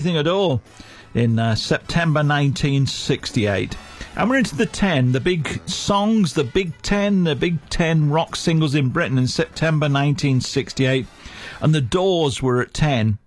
anything at all in September 1968. And we're into the 10, the big songs, the Big 10 rock singles in Britain in September 1968. And the Doors were at 10.